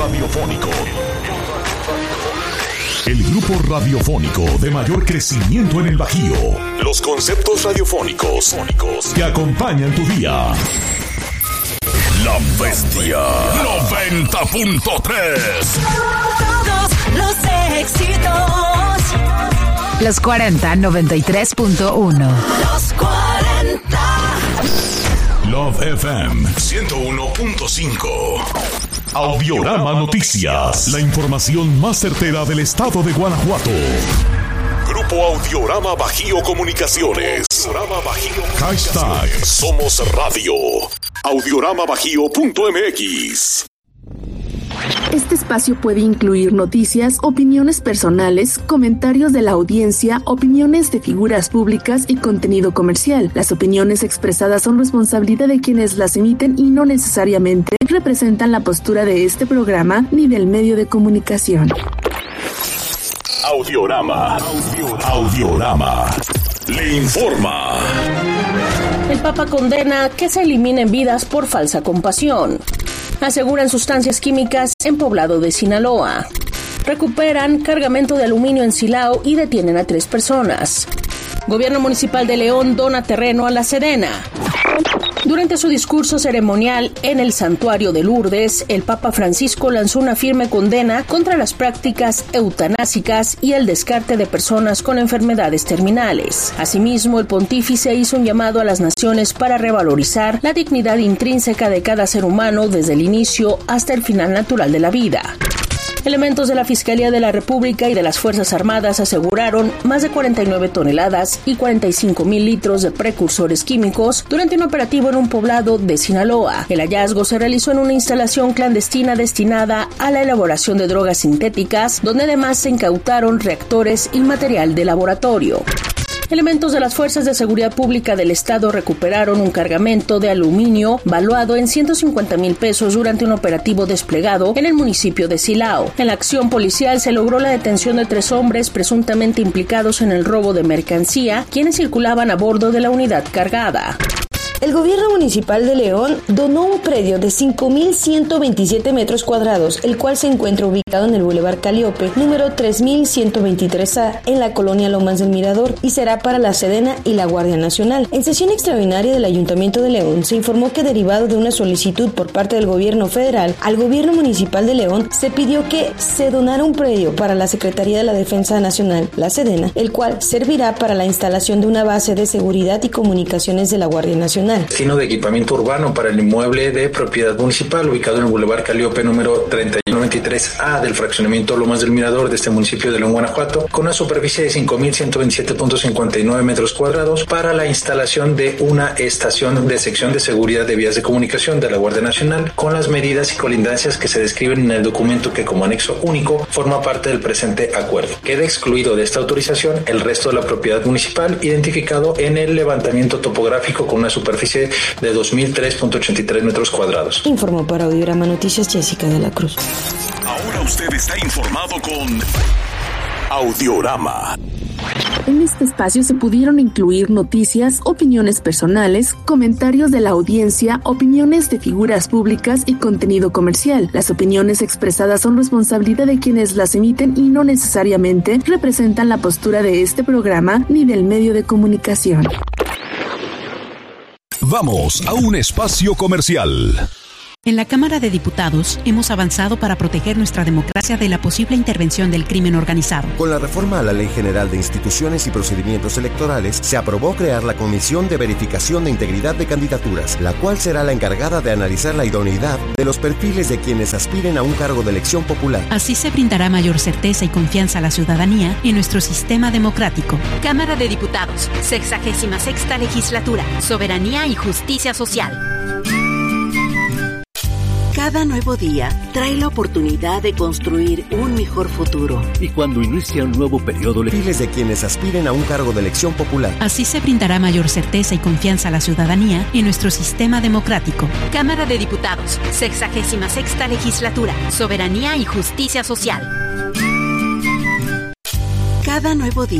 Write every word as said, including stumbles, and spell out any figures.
radiofónico. El grupo radiofónico de mayor crecimiento en el Bajío. Los conceptos radiofónicos que acompañan tu día. La Bestia noventa punto tres. Todos los éxitos. Los cuarenta, noventa y tres punto uno. Los cuarenta. Love F M ciento uno punto cinco. Audiorama Noticias. La información más certera del estado de Guanajuato. Grupo Audiorama Bajío Comunicaciones. Audiorama Bajío. Hashtag Somos Radio. audiorama bajío punto m x. Este espacio puede incluir noticias, opiniones personales, comentarios de la audiencia, opiniones de figuras públicas y contenido comercial. Las opiniones expresadas son responsabilidad de quienes las emiten y no necesariamente representan la postura de este programa ni del medio de comunicación. Audiorama. Audiorama. Audiorama. Le informa. El Papa condena que se eliminen vidas por falsa compasión. Aseguran sustancias químicas en poblado de Sinaloa. Recuperan cargamento de aluminio en Silao y detienen a tres personas. Gobierno municipal de León dona terreno a la Sedena. Durante su discurso ceremonial en el santuario de Lourdes, el Papa Francisco lanzó una firme condena contra las prácticas eutanásicas y el descarte de personas con enfermedades terminales. Asimismo, el pontífice hizo un llamado a las naciones para revalorizar la dignidad intrínseca de cada ser humano desde el inicio hasta el final natural de la vida. Elementos de la Fiscalía de la República y de las Fuerzas Armadas aseguraron más de cuarenta y nueve toneladas y cuarenta y cinco mil litros de precursores químicos durante un operativo en un poblado de Sinaloa. El hallazgo se realizó en una instalación clandestina destinada a la elaboración de drogas sintéticas, donde además se incautaron reactores y material de laboratorio. Elementos de las Fuerzas de Seguridad Pública del Estado recuperaron un cargamento de aluminio valuado en ciento cincuenta mil pesos durante un operativo desplegado en el municipio de Silao. En la acción policial se logró la detención de tres hombres presuntamente implicados en el robo de mercancía, quienes circulaban a bordo de la unidad cargada. El gobierno municipal de León donó un predio de cinco mil ciento veintisiete metros cuadrados, el cual se encuentra ubicado en el Boulevard Caliope, número tres mil ciento veintitrés A, en la colonia Lomas del Mirador, y será para la Sedena y la Guardia Nacional. En sesión extraordinaria del Ayuntamiento de León, se informó que derivado de una solicitud por parte del gobierno federal, al gobierno municipal de León se pidió que se donara un predio para la Secretaría de la Defensa Nacional, la Sedena, el cual servirá para la instalación de una base de seguridad y comunicaciones de la Guardia Nacional. Destino de equipamiento urbano para el inmueble de propiedad municipal ubicado en el Boulevard Caliope número treinta y uno veintitrés A del fraccionamiento Lomas del Mirador de este municipio de León, Guanajuato, con una superficie de cinco mil ciento veintisiete punto cincuenta y nueve metros cuadrados para la instalación de una estación de sección de seguridad de vías de comunicación de la Guardia Nacional, con las medidas y colindancias que se describen en el documento que como anexo único forma parte del presente acuerdo. Queda excluido de esta autorización el resto de la propiedad municipal identificado en el levantamiento topográfico con una superficie de dos mil tres punto ochenta y tres metros cuadrados. Informó para Audiorama Noticias Jessica de la Cruz. Ahora usted está informado con Audiorama. En este espacio se pudieron incluir noticias, opiniones personales, comentarios de la audiencia, opiniones de figuras públicas y contenido comercial. Las opiniones expresadas son responsabilidad de quienes las emiten y no necesariamente representan la postura de este programa ni del medio de comunicación. Vamos a un espacio comercial. En la Cámara de Diputados hemos avanzado para proteger nuestra democracia de la posible intervención del crimen organizado. Con la reforma a la Ley General de Instituciones y Procedimientos Electorales, se aprobó crear la Comisión de Verificación de Integridad de Candidaturas, la cual será la encargada de analizar la idoneidad de los perfiles de quienes aspiren a un cargo de elección popular. Así se brindará mayor certeza y confianza a la ciudadanía en nuestro sistema democrático. Cámara de Diputados, sexagésima sexta legislatura, soberanía y justicia social. Cada nuevo día trae la oportunidad de construir un mejor futuro. Y cuando inicia un nuevo periodo... Perfiles de quienes aspiren a un cargo de elección popular. Así se brindará mayor certeza y confianza a la ciudadanía en nuestro sistema democrático. Cámara de Diputados, sexagésima sexta legislatura, soberanía y justicia social. Cada nuevo día